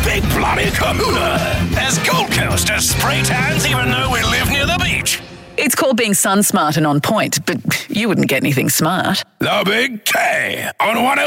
big bloody kahuna. As Gold Coast as spray tans even though we live near the beach. It's called being sun smart and on point, but you wouldn't get anything smart. The Big K on 106.